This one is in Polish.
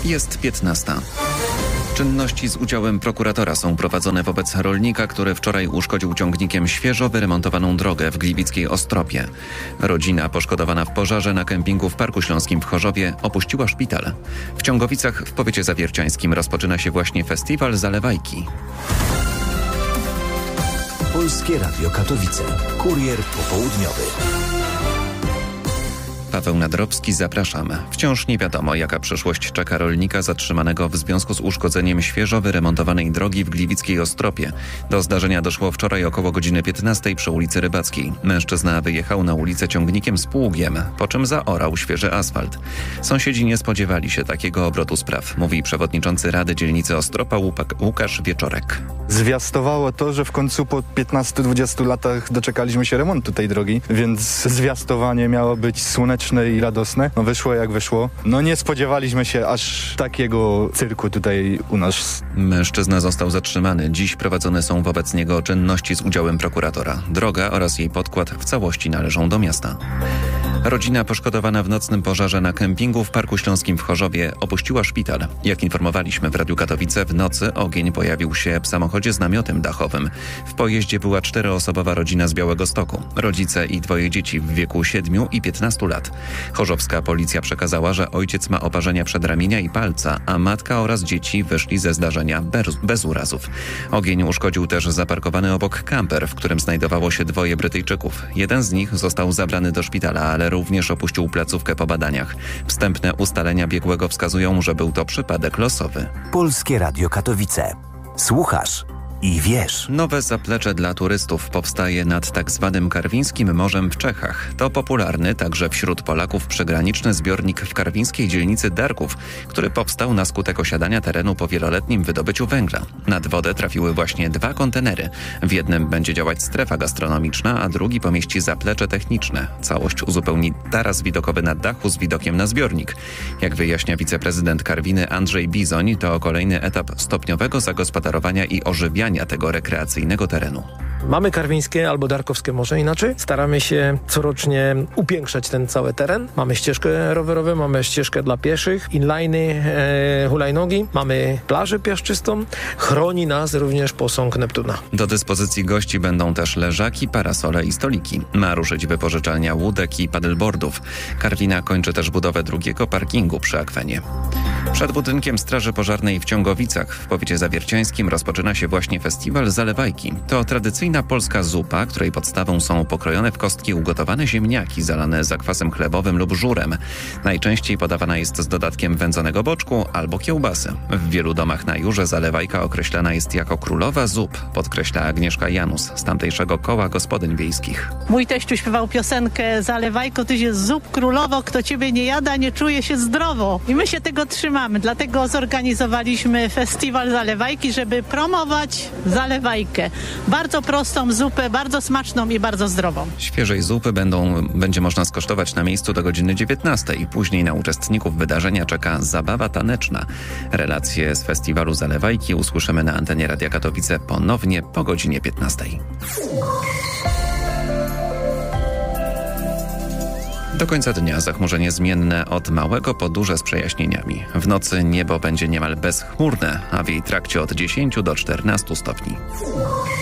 Jest 15. Czynności z udziałem prokuratora są prowadzone wobec rolnika, który wczoraj uszkodził ciągnikiem świeżo wyremontowaną drogę w gliwickiej Ostropie. Rodzina poszkodowana w pożarze na kempingu w Parku Śląskim w Chorzowie opuściła szpital. W Ciągowicach w powiecie zawierciańskim rozpoczyna się właśnie festiwal Zalewajki. Polskie Radio Katowice. Kurier popołudniowy. Paweł Nadrobski, zapraszam. Wciąż nie wiadomo, jaka przyszłość czeka rolnika zatrzymanego w związku z uszkodzeniem świeżo wyremontowanej drogi w gliwickiej Ostropie. Do zdarzenia doszło wczoraj około godziny 15 przy ulicy Rybackiej. Mężczyzna wyjechał na ulicę ciągnikiem z pługiem, po czym zaorał świeży asfalt. Sąsiedzi nie spodziewali się takiego obrotu spraw, mówi przewodniczący Rady Dzielnicy Ostropa Łukasz Wieczorek. Zwiastowało to, że w końcu po 15-20 latach doczekaliśmy się remontu tej drogi, więc zwiastowanie miało być słoneczne i radosne. No wyszło jak wyszło. No nie spodziewaliśmy się aż takiego cyrku tutaj u nas. Mężczyzna został zatrzymany. Dziś prowadzone są wobec niego czynności z udziałem prokuratora. Droga oraz jej podkład w całości należą do miasta. Rodzina poszkodowana w nocnym pożarze na kempingu w Parku Śląskim w Chorzowie opuściła szpital. Jak informowaliśmy w Radiu Katowice, w nocy ogień pojawił się w samochodzie z namiotem dachowym. W pojeździe była 4-osobowa rodzina z Białegostoku. Rodzice i 2 dzieci w wieku 7 i 15 lat. Chorzowska policja przekazała, że ojciec ma oparzenia przedramienia i palca, a matka oraz dzieci wyszli ze zdarzenia bez urazów. Ogień uszkodził też zaparkowany obok kamper, w którym znajdowało się 2 Brytyjczyków. Jeden z nich został zabrany do szpitala, ale również opuścił placówkę po badaniach. Wstępne ustalenia biegłego wskazują, że był to przypadek losowy. Polskie Radio Katowice. Słuchasz i wiesz. Nowe zaplecze dla turystów powstaje nad tak zwanym Karwińskim Morzem w Czechach. To popularny także wśród Polaków przygraniczny zbiornik w karwińskiej dzielnicy Darków, który powstał na skutek osiadania terenu po wieloletnim wydobyciu węgla. Nad wodę trafiły właśnie 2 kontenery. W jednym będzie działać strefa gastronomiczna, a drugi pomieści zaplecze techniczne. Całość uzupełni taras widokowy na dachu z widokiem na zbiornik. Jak wyjaśnia wiceprezydent Karwiny Andrzej Bizoń, to kolejny etap stopniowego zagospodarowania i ożywiania tego rekreacyjnego terenu. Mamy karwińskie albo darkowskie morze inaczej. Staramy się corocznie upiększać ten cały teren. Mamy ścieżkę rowerową, mamy ścieżkę dla pieszych, inliny, hulajnogi, mamy plażę piaszczystą. Chroni nas również posąg Neptuna. Do dyspozycji gości będą też leżaki, parasole i stoliki. Ma ruszyć wypożyczalnia łódek i paddleboardów. Karwina kończy też budowę drugiego parkingu przy akwenie. Przed budynkiem Straży Pożarnej w Ciągowicach w powiecie zawierciańskim rozpoczyna się właśnie festiwal Zalewajki. To tradycyjna polska zupa, której podstawą są pokrojone w kostki ugotowane ziemniaki zalane zakwasem chlebowym lub żurem. Najczęściej podawana jest z dodatkiem wędzonego boczku albo kiełbasy. W wielu domach na Jurze Zalewajka określana jest jako królowa zup, podkreśla Agnieszka Janus z tamtejszego koła gospodyń wiejskich. Mój teściu śpiewał piosenkę Zalewajko, tyś jest zup królowo, kto ciebie nie jada, nie czuje się zdrowo. I my się tego trzymamy, dlatego zorganizowaliśmy festiwal Zalewajki, żeby promować zalewajkę. Bardzo prostą zupę, bardzo smaczną i bardzo zdrową. Świeżej zupy będzie można skosztować na miejscu do godziny 19. Później na uczestników wydarzenia czeka zabawa taneczna. Relacje z festiwalu Zalewajki usłyszymy na antenie Radia Katowice ponownie po godzinie 15. Do końca dnia zachmurzenie zmienne od małego po duże z przejaśnieniami. W nocy niebo będzie niemal bezchmurne, a w jej trakcie od 10 do 14 stopni.